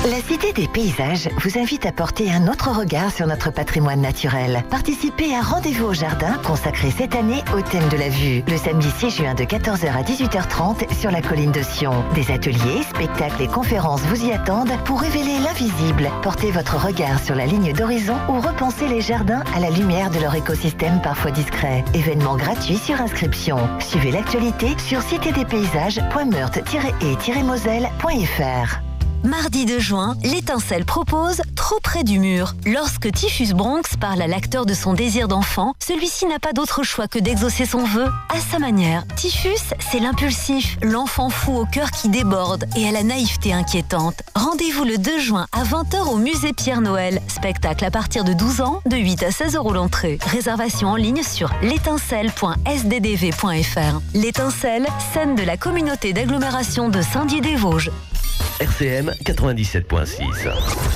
La Cité des Paysages vous invite à porter un autre regard sur notre patrimoine naturel. Participez à Rendez-vous au jardin consacré cette année au thème de la vue. Le samedi 6 juin de 14h à 18h30 sur la colline de Sion. Des ateliers, spectacles et conférences vous y attendent pour révéler l'invisible. Portez votre regard sur la ligne d'horizon ou repensez les jardins à la lumière de leur écosystème parfois discret. Événement gratuit sur inscription. Suivez l'actualité sur citédespaysage.meurthe-et-moselle.fr. Mardi 2 juin, l'Étincelle propose Trop près du mur. Lorsque Typhus Bronx parle à l'acteur de son désir d'enfant, celui-ci n'a pas d'autre choix que d'exaucer son vœu à sa manière. Typhus, c'est l'impulsif, l'enfant fou au cœur qui déborde et à la naïveté inquiétante. Rendez-vous le 2 juin à 20h au musée Pierre-Noël. Spectacle à partir de 12 ans, de 8 à 16 € l'entrée. Réservation en ligne sur l'étincelle.sddv.fr. L'Étincelle, scène de la communauté d'agglomération de Saint-Dié-des-Vosges. RCM 97.6.